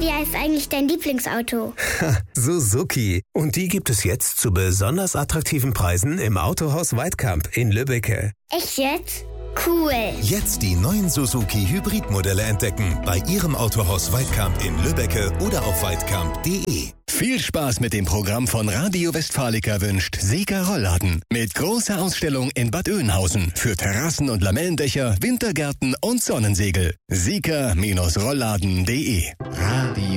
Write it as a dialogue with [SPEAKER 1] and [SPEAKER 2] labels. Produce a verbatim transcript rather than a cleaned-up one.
[SPEAKER 1] Wie heißt eigentlich dein Lieblingsauto?
[SPEAKER 2] Ha, Suzuki. Und die gibt es jetzt zu besonders attraktiven Preisen im Autohaus Weidkamp in Lübbecke.
[SPEAKER 1] Echt jetzt? Cool.
[SPEAKER 3] Jetzt die neuen Suzuki Hybridmodelle entdecken bei Ihrem Autohaus Weidkamp in Lübbecke oder auf weidkamp punkt de.
[SPEAKER 4] Viel Spaß mit dem Programm von Radio Westfalica wünscht Sika Rollladen. Mit großer Ausstellung in Bad Oeynhausen für Terrassen und Lamellendächer, Wintergärten und Sonnensegel. Sika Rollladen punkt de. Radio